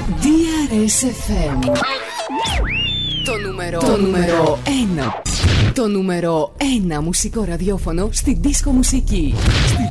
DRS-FM. Το νούμερο 1. Το νούμερο 1 μουσικό ραδιόφωνο στη δίσκο μουσική.